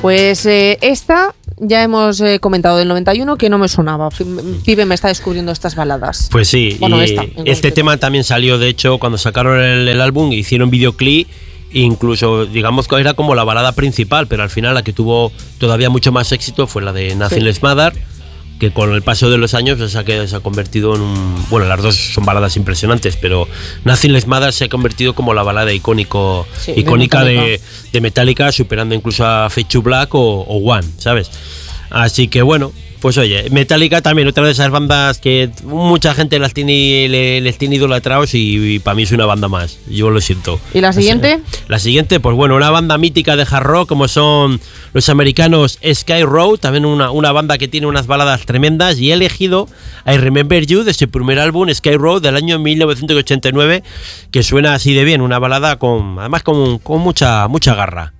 Pues esta ya hemos comentado del 91 que no me sonaba. Pibe me está descubriendo estas baladas. Pues sí, bueno, y este tema también salió, de hecho, cuando sacaron el álbum, hicieron videoclip, incluso digamos que era como la balada principal, pero al final la que tuvo todavía mucho más éxito fue la de Nothing Less Matter, que con el paso de los años se ha convertido en un... Bueno, las dos son baladas impresionantes, pero Nothing Less Matter se ha convertido como la balada icónica de Metallica, superando incluso a Fade to Black o One, ¿sabes? Así que bueno, pues oye, Metallica también, otra de esas bandas que mucha gente les tiene idolatrados y para mí es una banda más, yo lo siento. ¿Y la siguiente? La siguiente, pues bueno, una banda mítica de hard rock como son los americanos Sky Row, también una banda que tiene unas baladas tremendas, y he elegido I Remember You de su primer álbum, Sky Row, del año 1989, que suena así de bien, una balada además con mucha garra.